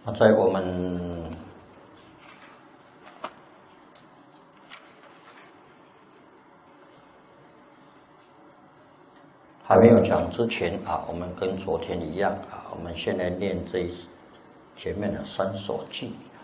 在我们还没有讲之前我们跟昨天一样我们先来念这前面的3首偈。